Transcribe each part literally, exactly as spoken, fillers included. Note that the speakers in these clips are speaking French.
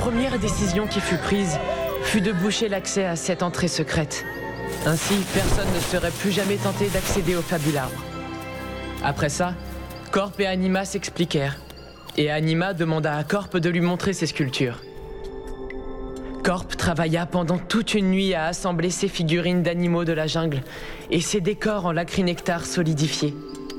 première décision qui fut prise fut de boucher l'accès à cette entrée secrète. Ainsi, personne ne serait plus jamais tenté d'accéder au Fabularbre. Après ça, Corp et Anima s'expliquèrent, et Anima demanda à Corp de lui montrer ses sculptures. Corp travailla pendant toute une nuit à assembler ses figurines d'animaux de la jungle et ses décors en lacrynectar solidifiés.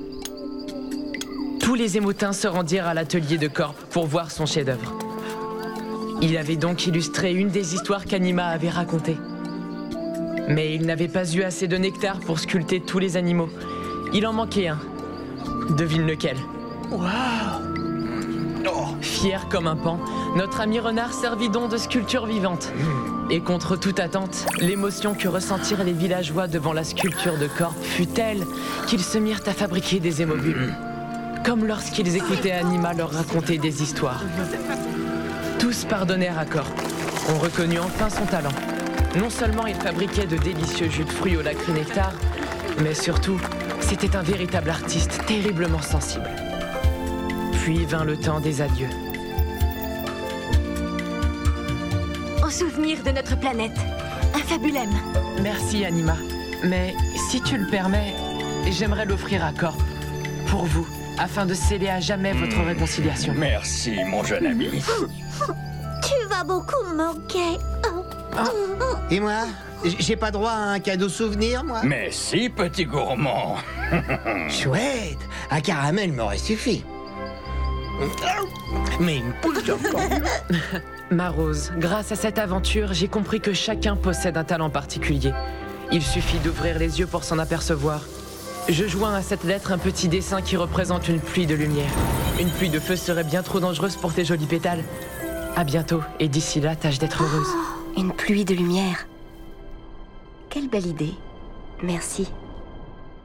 Tous les émoutins se rendirent à l'atelier de Corp pour voir son chef-d'œuvre. Il avait donc illustré une des histoires qu'Anima avait racontées. Mais il n'avait pas eu assez de nectar pour sculpter tous les animaux. Il en manquait un. Devine lequel. Waouh! Oh. Fier comme un paon, notre ami renard servit donc de sculpture vivante. Et contre toute attente, l'émotion que ressentirent les villageois devant la sculpture de Corp fut telle qu'ils se mirent à fabriquer des hémobules. Comme lorsqu'ils écoutaient Anima leur raconter des histoires. Tous pardonnèrent à Corp. On reconnut enfin son talent. Non seulement il fabriquait de délicieux jus de fruits au lacrynectar, mais surtout, c'était un véritable artiste terriblement sensible. Puis vint le temps des adieux. En souvenir de notre planète, un fabulème. Merci Anima, mais si tu le permets, j'aimerais l'offrir à Corp, pour vous, afin de sceller à jamais votre réconciliation. Merci, mon jeune ami. Tu vas beaucoup me manquer. Et moi? J'ai pas droit à un cadeau souvenir, moi? Mais si, petit gourmand. Chouette! Un caramel m'aurait suffi. Mais une poule de Ma Rose, grâce à cette aventure, j'ai compris que chacun possède un talent particulier. Il suffit d'ouvrir les yeux pour s'en apercevoir. Je joins à cette lettre un petit dessin qui représente une pluie de lumière. Une pluie de feu serait bien trop dangereuse pour tes jolis pétales. À bientôt, et d'ici là, tâche d'être heureuse. Oh, une pluie de lumière. Quelle belle idée. Merci.